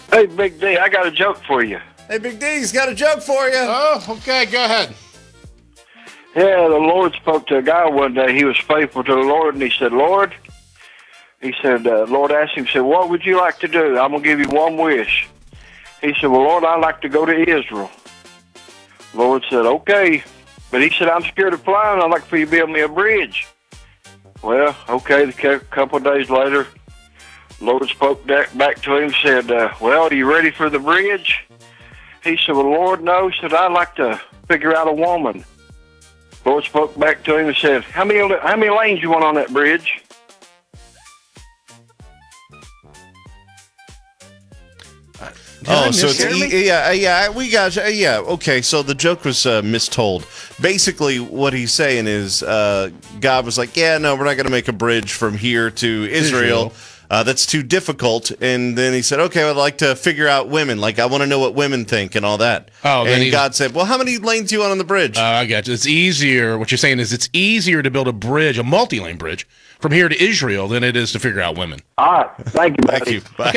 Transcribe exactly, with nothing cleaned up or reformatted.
Hey, Big D, I got a joke for you. Hey, Big D's got a joke for you. Oh, okay, go ahead. Yeah, the Lord spoke to a guy one day. He was faithful to the Lord, and he said, Lord, he said, uh, Lord asked him, said, what would you like to do? I'm going to give you one wish. He said, well, Lord, I'd like to go to Israel. Lord said, okay. But he said, I'm scared of flying. I'd like for you to build me a bridge. Well, okay, a couple of days later, Lord spoke back to him, said, uh, well, are you ready for the bridge? He said, well, Lord, no. He said, I'd like to figure out a woman. Lord spoke back to him and said, how many how many lanes you want on that bridge? Oh, so it's e- yeah, yeah, we got you. Yeah, okay. So the joke was uh, mistold. Basically, what he's saying is, uh, God was like, "Yeah, no, we're not going to make a bridge from here to Israel. Israel. Uh, that's too difficult." And then he said, "Okay, I'd like to figure out women. Like, I want to know what women think and all that." Oh, then and he- God said, "Well, how many lanes do you want on the bridge?" Uh, I got you. It's easier. What you're saying is it's easier to build a bridge, a multi-lane bridge, from here to Israel than it is to figure out women. All right. Thank you, buddy. Thank you. Bye.